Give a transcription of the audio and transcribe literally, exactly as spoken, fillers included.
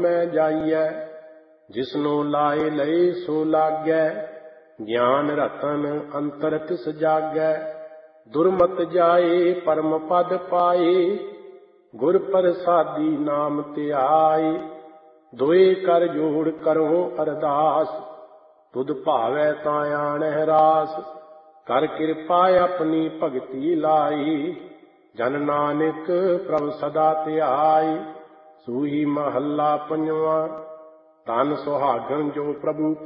ਮੈਂ ਜਾਈਐ। ਜਿਸਨੂੰ ਲਾਏ ਲਏ ਸੋ ਲਾਗੈ, ਗਿਆਨ ਰਤਨ ਅੰਤਰ ਤਿਸ ਜਾਗੈ। ਦੁਰਮਤ ਜਾਏ ਪਰਮ ਪਦ ਪਾਏ, ਗੁਰ ਪ੍ਰਸਾਦੀ ਨਾਮ ਧਿਆਏ। ਦੋਏ ਕਰ ਜੋੜ ਕਰੋ ਅਰਦਾਸ, ਤੁਧ ਭਾਵੈ ਤਾਂ ਆਣਹਿ ਰਾਸ। ਕਰ ਕਿਰਪਾ ਆਪਣੀ ਭਗਤੀ ਲਾਈ, ਜਨ ਨਾਨਕ ਪ੍ਰਭ ਸਦਾ ਧਿਆਈ। ਸੂਹੀ ਮਹੱਲਾ ਪੰਜਵਾਂ। ਧਨ ਸੁਹਾਗਣ ਜੋ ਪ੍ਰਭੂ